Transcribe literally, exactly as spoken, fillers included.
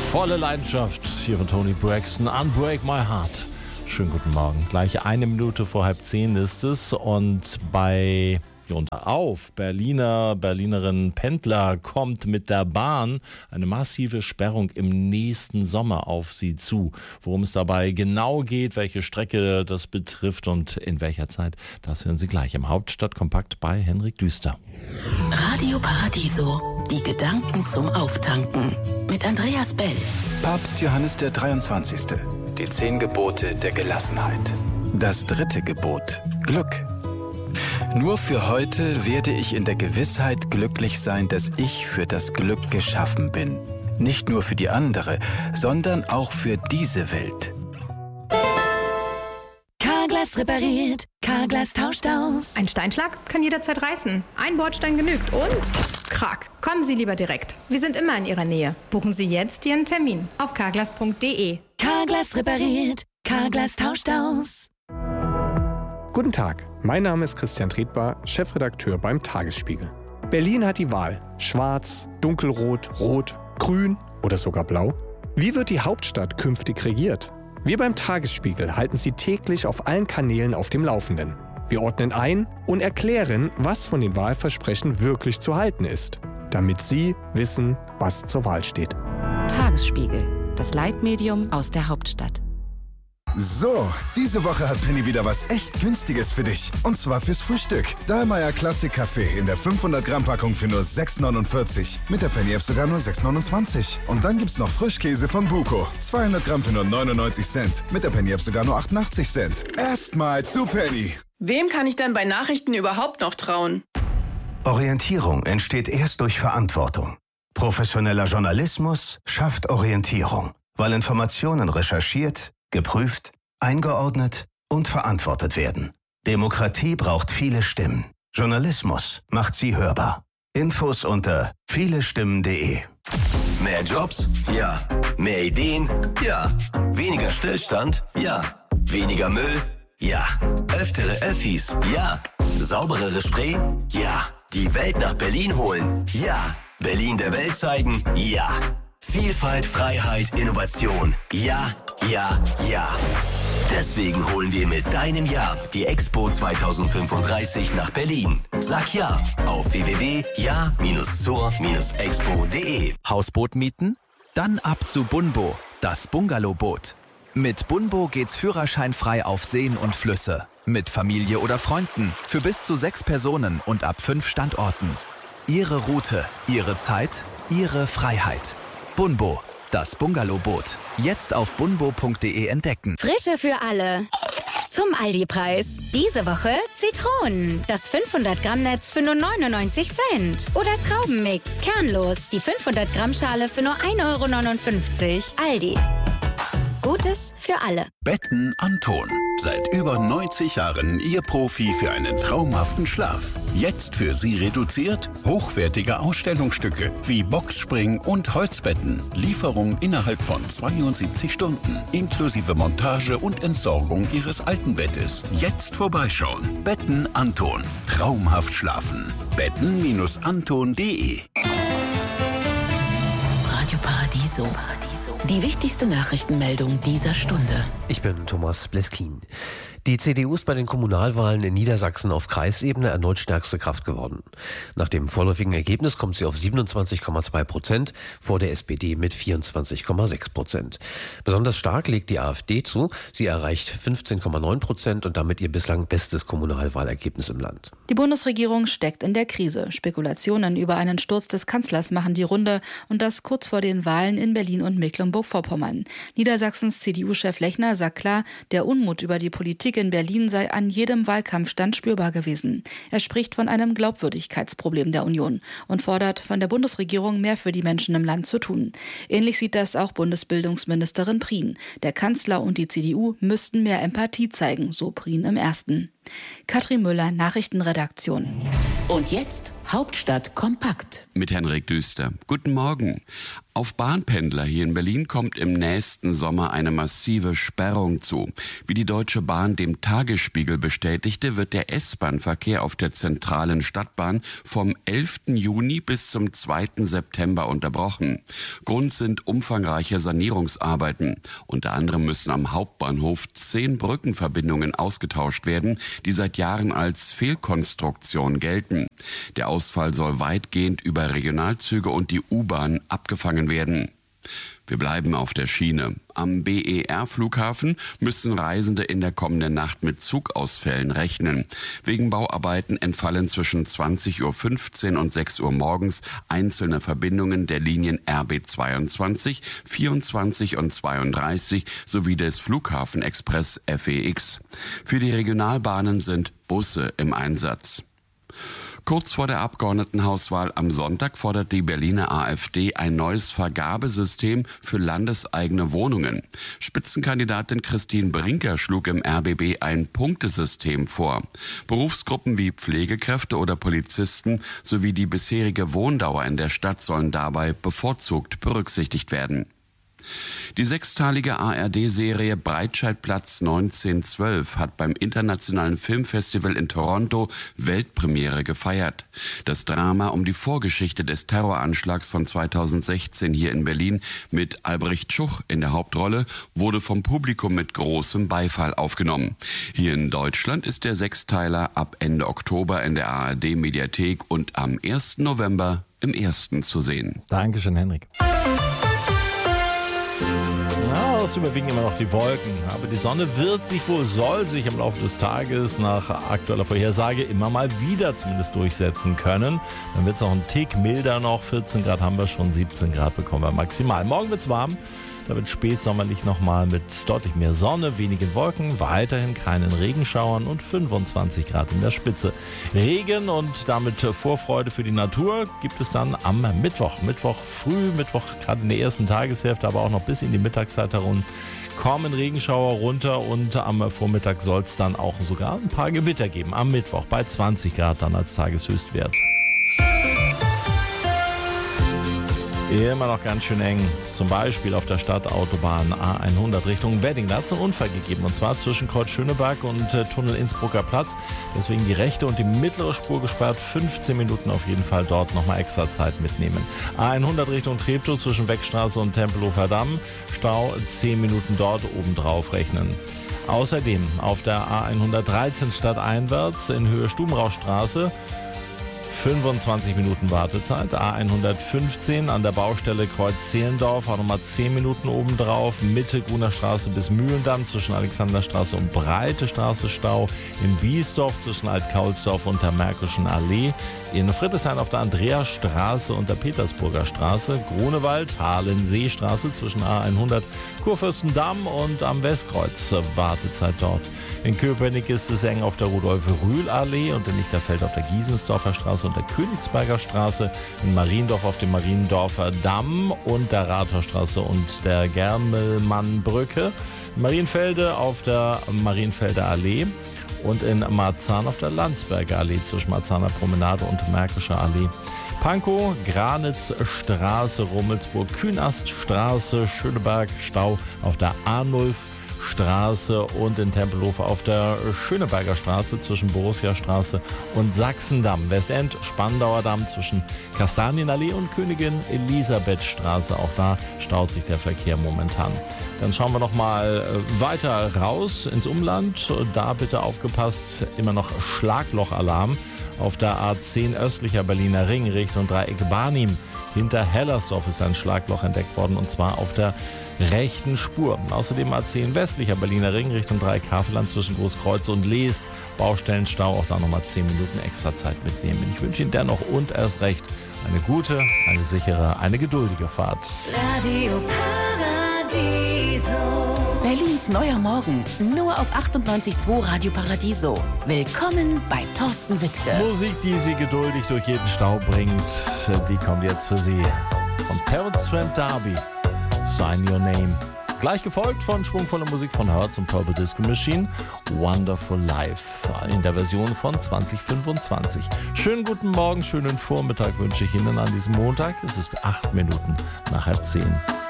Volle Leidenschaft hier von Toni Braxton. Unbreak My Heart. Schönen guten Morgen. Gleich eine Minute vor halb zehn ist es. Und bei und auf Berliner, Berlinerinnen, Pendler kommt mit der Bahn eine massive Sperrung im nächsten Sommer auf sie zu. Worum es dabei genau geht, welche Strecke das betrifft und in welcher Zeit, das hören Sie gleich im Hauptstadtkompakt bei Henrik Düster. Radio Paradiso, die Gedanken zum Auftanken mit Andreas Bell. Papst Johannes der dreiundzwanzigste. Die zehn Gebote der Gelassenheit. Das dritte Gebot, Glück. Nur für heute werde ich in der Gewissheit glücklich sein, dass ich für das Glück geschaffen bin. Nicht nur für die andere, sondern auch für diese Welt. Carglass repariert, Carglass tauscht aus. Ein Steinschlag kann jederzeit reißen. Ein Bordstein genügt und Krack. Kommen Sie lieber direkt. Wir sind immer in Ihrer Nähe. Buchen Sie jetzt Ihren Termin auf carglass punkt de. Carglass repariert, Carglass tauscht aus. Guten Tag, mein Name ist Christian Tretbar, Chefredakteur beim Tagesspiegel. Berlin hat die Wahl: Schwarz, Dunkelrot, Rot, Grün oder sogar Blau. Wie wird die Hauptstadt künftig regiert? Wir beim Tagesspiegel halten Sie täglich auf allen Kanälen auf dem Laufenden. Wir ordnen ein und erklären, was von den Wahlversprechen wirklich zu halten ist, damit Sie wissen, was zur Wahl steht. Tagesspiegel, das Leitmedium aus der Hauptstadt. So, diese Woche hat Penny wieder was echt Günstiges für dich. Und zwar fürs Frühstück. Dahlmeier Classic Kaffee in der fünfhundert Gramm Packung für nur sechs neunundvierzig. Mit der Penny App sogar nur sechs neunundzwanzig. Und dann gibt's noch Frischkäse von Buko. zweihundert Gramm für nur neunundneunzig Cent. Mit der Penny App sogar nur achtundachtzig Cent. Erstmal zu Penny. Wem kann ich denn bei Nachrichten überhaupt noch trauen? Orientierung entsteht erst durch Verantwortung. Professioneller Journalismus schafft Orientierung, weil Informationen recherchiert, geprüft, eingeordnet und verantwortet werden. Demokratie braucht viele Stimmen. Journalismus macht sie hörbar. Infos unter vielestimmen punkt de. Mehr Jobs? Ja. Mehr Ideen? Ja. Weniger Stillstand? Ja. Weniger Müll? Ja. Öftere Öffis? Ja. Sauberere Spree? Ja. Die Welt nach Berlin holen? Ja. Berlin der Welt zeigen? Ja. Vielfalt, Freiheit, Innovation. Ja, ja, ja. Deswegen holen wir mit deinem Ja die Expo zweitausendfünfunddreißig nach Berlin. Sag Ja auf w w w punkt ja zur expo punkt de. Hausboot mieten? Dann ab zu Bunbo, das Bungalowboot. Mit Bunbo geht's führerscheinfrei auf Seen und Flüsse. Mit Familie oder Freunden, für bis zu sechs Personen und ab fünf Standorten. Ihre Route, Ihre Zeit, Ihre Freiheit. Bunbo, das Bungalowboot. Jetzt auf bunbo punkt de entdecken. Frische für alle. Zum Aldi-Preis. Diese Woche Zitronen. Das fünfhundert Gramm Netz für nur neunundneunzig Cent. Oder Traubenmix, kernlos. Die fünfhundert Gramm Schale für nur ein Euro neunundfünfzig. Aldi. Gutes für alle. Betten Anton. Seit über neunzig Jahren Ihr Profi für einen traumhaften Schlaf. Jetzt für Sie reduziert hochwertige Ausstellungsstücke wie Boxspring und Holzbetten. Lieferung innerhalb von zweiundsiebzig Stunden. Inklusive Montage und Entsorgung Ihres alten Bettes. Jetzt vorbeischauen. Betten Anton. Traumhaft schlafen. betten Anton punkt de. Radio Paradiso. Die wichtigste Nachrichtenmeldung dieser Stunde. Ich bin Thomas Bleskin. Die C D U ist bei den Kommunalwahlen in Niedersachsen auf Kreisebene erneut stärkste Kraft geworden. Nach dem vorläufigen Ergebnis kommt sie auf siebenundzwanzig Komma zwei Prozent, vor der S P D mit vierundzwanzig Komma sechs Prozent. Besonders stark legt die AfD zu. Sie erreicht fünfzehn Komma neun Prozent und damit ihr bislang bestes Kommunalwahlergebnis im Land. Die Bundesregierung steckt in der Krise. Spekulationen über einen Sturz des Kanzlers machen die Runde und das kurz vor den Wahlen in Berlin und Mecklenburg-Vorpommern. Niedersachsens C D U-Chef Lechner sagt klar, der Unmut über die Politik in Berlin sei an jedem Wahlkampfstand spürbar gewesen. Er spricht von einem Glaubwürdigkeitsproblem der Union und fordert von der Bundesregierung mehr für die Menschen im Land zu tun. Ähnlich sieht das auch Bundesbildungsministerin Prien. Der Kanzler und die C D U müssten mehr Empathie zeigen, so Prien im Ersten. Katrin Müller, Nachrichtenredaktion. Und jetzt Hauptstadt kompakt. Mit Henrik Düster. Guten Morgen. Auf Bahnpendler hier in Berlin kommt im nächsten Sommer eine massive Sperrung zu. Wie die Deutsche Bahn dem Tagesspiegel bestätigte, wird der S-Bahn-Verkehr auf der zentralen Stadtbahn vom elften Juni bis zum zweiten September unterbrochen. Grund sind umfangreiche Sanierungsarbeiten. Unter anderem müssen am Hauptbahnhof zehn Brückenverbindungen ausgetauscht werden, die seit Jahren als Fehlkonstruktion gelten. Der Ausfall soll weitgehend über Regionalzüge und die U-Bahn abgefangen werden. Wir bleiben auf der Schiene. Am B E R-Flughafen müssen Reisende in der kommenden Nacht mit Zugausfällen rechnen. Wegen Bauarbeiten entfallen zwischen zwanzig Uhr fünfzehn und sechs Uhr morgens einzelne Verbindungen der Linien R B zweiundzwanzig, vierundzwanzig und zweiunddreißig sowie des Flughafenexpress F E X. Für die Regionalbahnen sind Busse im Einsatz. Kurz vor der Abgeordnetenhauswahl am Sonntag fordert die Berliner AfD ein neues Vergabesystem für landeseigene Wohnungen. Spitzenkandidatin Christine Brinker schlug im R B B ein Punktesystem vor. Berufsgruppen wie Pflegekräfte oder Polizisten sowie die bisherige Wohndauer in der Stadt sollen dabei bevorzugt berücksichtigt werden. Die sechsteilige A R D-Serie Breitscheidplatz neunzehnhundertzwölf hat beim Internationalen Filmfestival in Toronto Weltpremiere gefeiert. Das Drama um die Vorgeschichte des Terroranschlags von zweitausendsechzehn hier in Berlin mit Albrecht Schuch in der Hauptrolle wurde vom Publikum mit großem Beifall aufgenommen. Hier in Deutschland ist der Sechsteiler ab Ende Oktober in der A R D-Mediathek und am ersten November im Ersten zu sehen. Dankeschön, Henrik. Ja, es überwiegen immer noch die Wolken, aber die Sonne wird sich wohl, soll sich im Laufe des Tages nach aktueller Vorhersage immer mal wieder zumindest durchsetzen können. Dann wird es auch ein Tick milder noch, vierzehn Grad haben wir schon, siebzehn Grad bekommen wir maximal. Morgen wird es warm. Da wird spätsommerlich nochmal mit deutlich mehr Sonne, wenigen Wolken, weiterhin keinen Regenschauern und fünfundzwanzig Grad in der Spitze. Regen und damit Vorfreude für die Natur gibt es dann am Mittwoch. Mittwoch früh, Mittwoch gerade in der ersten Tageshälfte, aber auch noch bis in die Mittagszeit herum kommen Regenschauer runter und am Vormittag soll es dann auch sogar ein paar Gewitter geben. Am Mittwoch bei zwanzig Grad dann als Tageshöchstwert. Immer noch ganz schön eng. Zum Beispiel auf der Stadtautobahn A hundert Richtung Wedding. Da hat es einen Unfall gegeben und zwar zwischen Kreuz Schöneberg und äh, Tunnel Innsbrucker Platz. Deswegen die rechte und die mittlere Spur gesperrt. fünfzehn Minuten auf jeden Fall dort nochmal extra Zeit mitnehmen. A hundert Richtung Treptow zwischen Weckstraße und Tempelhofer Damm. Stau zehn Minuten dort obendrauf rechnen. Außerdem auf der A hundertdreizehn stadteinwärts in Höhe Stubenrauchstraße. fünfundzwanzig Minuten Wartezeit. A hundertfünfzehn an der Baustelle Kreuz Zehlendorf, auch nochmal zehn Minuten obendrauf. Mitte Gruner Straße bis Mühlendamm zwischen Alexanderstraße und Breite Straße Stau. In Biesdorf zwischen Alt-Kaulsdorf und der Märkischen Allee. In Friedrichshain auf der Andreasstraße und der Petersburger Straße. Grunewald, Halensee-Straße zwischen A hundert Kurfürstendamm und am Westkreuz. Wartezeit dort. In Köpenick ist es eng auf der Rudolf-Rühl-Allee und in Lichterfeld auf der Giesensdorfer Straße und der Königsberger Straße. In Mariendorf auf dem Mariendorfer Damm und der Rathausstraße und der Germelmannbrücke. In Marienfelde auf der Marienfelder Allee. Und in Marzahn auf der Landsberger Allee zwischen Marzahner Promenade und Märkischer Allee. Pankow, Granitzstraße, Rummelsburg, Kühnaststraße, Schöneberg, Stau auf der Arnulfstraße und in Tempelhof auf der Schöneberger Straße zwischen Borussia-Straße und Sachsendamm. Westend, Spandauer Damm zwischen Kastanienallee und Königin Elisabethstraße. Auch da staut sich der Verkehr momentan. Dann schauen wir noch mal weiter raus ins Umland. Da bitte aufgepasst, immer noch Schlaglochalarm auf der A zehn östlicher Berliner Ring Richtung Dreieck Barnim. Hinter Hellersdorf ist ein Schlagloch entdeckt worden und zwar auf der rechten Spur. Außerdem A zehn westlicher Berliner Ring Richtung Dreieck Havelland zwischen Großkreuz und Leest. Baustellenstau, auch da nochmal zehn Minuten extra Zeit mitnehmen. Ich wünsche Ihnen dennoch und erst recht eine gute, eine sichere, eine geduldige Fahrt. Radio Paradiso. Berlins neuer Morgen. Nur auf achtundneunzig Komma zwei Radio Paradiso. Willkommen bei Thorsten Wittke. Musik, die Sie geduldig durch jeden Stau bringt, die kommt jetzt für Sie. Von Terence Trent D'Arby. Sign Your Name. Gleich gefolgt von schwungvoller Musik von Hertz und Purple Disco Machine, Wonderful Life in der Version von zwanzig fünfundzwanzig. Schönen guten Morgen, schönen Vormittag wünsche ich Ihnen an diesem Montag. Es ist acht Minuten nach halb zehn.